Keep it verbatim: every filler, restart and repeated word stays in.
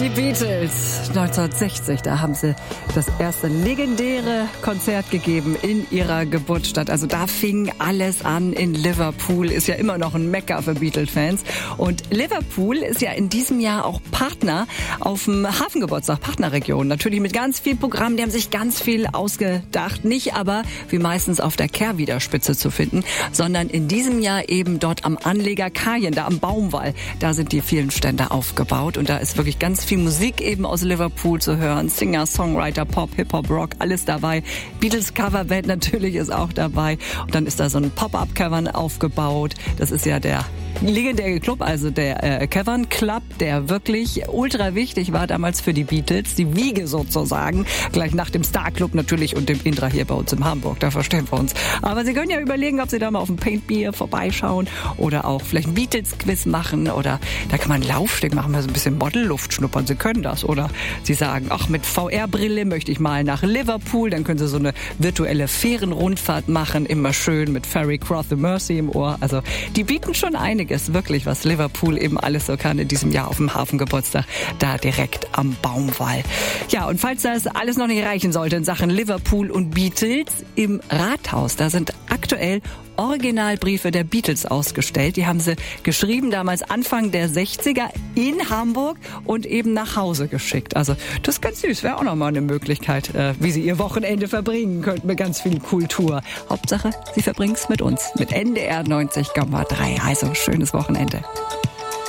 Die Beatles, neunzehnhundertsechzig, da haben sie das erste legendäre Konzert gegeben in ihrer Geburtsstadt. Also da fing alles an in Liverpool, ist ja immer noch ein Mekka für Beatles-Fans. Und Liverpool ist ja in diesem Jahr auch Partner auf dem Hafengeburtstag, Partnerregion. Natürlich mit ganz viel Programm, die haben sich ganz viel ausgedacht. Nicht aber wie meistens auf der Kehrwiederspitze zu finden, sondern in diesem Jahr eben dort am Anleger Kajen, da am Baumwall. Da sind die vielen Stände aufgebaut und da ist wirklich ganz viel Musik eben aus Liverpool zu hören. Singer, Songwriter, Pop, Hip-Hop, Rock, alles dabei. Beatles Coverband natürlich ist auch dabei. Und dann ist da so ein Pop-Up-Cavern aufgebaut. Das ist ja der legendäre Club, also der äh, Cavern Club, der wirklich ultra wichtig war damals für die Beatles. Die Wiege sozusagen. Gleich nach dem Star Club natürlich und dem Indra hier bei uns in Hamburg. Da verstehen wir uns. Aber Sie können ja überlegen, ob Sie da mal auf dem Paint Beer vorbeischauen oder auch vielleicht ein Beatles-Quiz machen oder da kann man einen Laufsteg machen, mal so ein bisschen Modelluft schnuppern. Sie können das. Oder Sie sagen, ach, mit V R-Brille möchte ich mal nach Liverpool. Dann können Sie so eine virtuelle Fährenrundfahrt machen. Immer schön mit Ferry Cross the Mersey im Ohr. Also die bieten schon einiges, wirklich, was Liverpool eben alles so kann in diesem Jahr auf dem Hafengeburtstag, da direkt am Baumwall. Ja, und falls das alles noch nicht reichen sollte in Sachen Liverpool und Beatles, im Rathaus, da sind aktuell Originalbriefe der Beatles ausgestellt. Die haben sie geschrieben damals Anfang der sechziger in Hamburg und eben nach Hause geschickt. Also das ist ganz süß, wäre auch nochmal eine Möglichkeit, äh, wie Sie Ihr Wochenende verbringen könnten mit ganz viel Kultur. Hauptsache, Sie verbringen es mit uns, mit N D R neunzig Komma drei. Also schönes Wochenende.